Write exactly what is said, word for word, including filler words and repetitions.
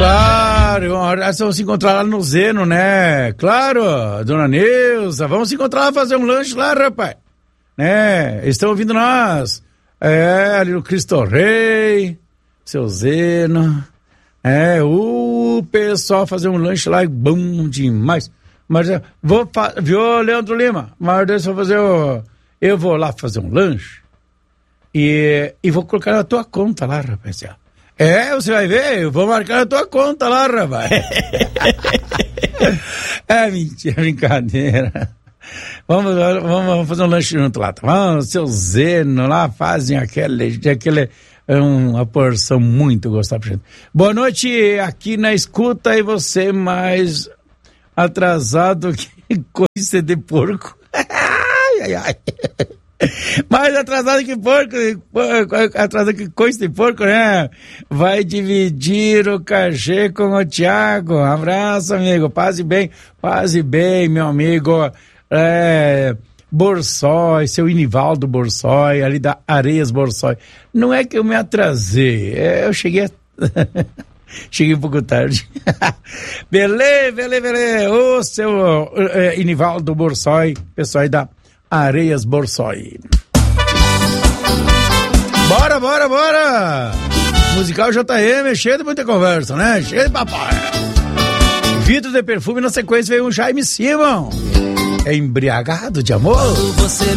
Claro, nós vamos se encontrar lá no Zeno, né? Claro, dona Neuza, vamos se encontrar lá, fazer um lanche lá, rapaz. Né? Eles estão ouvindo nós. É, ali no Cristo Rei, seu Zeno. É, o pessoal fazer um lanche lá é bom demais. Mas vou, viu, Leandro Lima? Mas deixa eu fazer o... Eu vou lá fazer um lanche e, e vou colocar na tua conta lá, rapaz. É, você vai ver, eu vou marcar na tua conta lá, rapaz. É mentira, brincadeira. Vamos, vamos, vamos fazer um lanche junto lá, tá? Vamos, seu Zeno lá, fazem aquele, aquele, uma porção muito gostosa pra gente. Boa noite, aqui na escuta, e você mais atrasado que coisa de porco. Ai, ai, ai. Mais atrasado que porco, atrasado que coisa de porco, né? Vai dividir o cachê com o Thiago. Um abraço, amigo. Paz e bem, paz e bem, meu amigo. É, Borsói, seu Inivaldo Borsói, ali da Areias Borsói. Não é que eu me atrasei, é, eu cheguei a... Cheguei um pouco tarde. Belê, belê, belê. O seu é, Inivaldo Borsói, pessoal aí da Areias Borsói. Bora, bora, bora! Musical J M, cheio de muita conversa, né? Cheio de papai. Vidro de perfume, na sequência veio um Jaime Simon. É embriagado de amor. Você